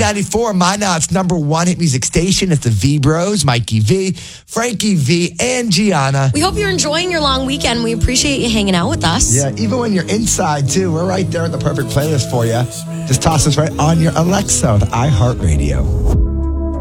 B94, now it's number one hit music station. It's the V Bros, Mikey V, Frankie V, and Gianna. We hope you're enjoying your long weekend. We appreciate you hanging out with us. Yeah, even when you're inside, too, we're right there in the perfect playlist for you. Just toss us right on your Alexa with iHeartRadio.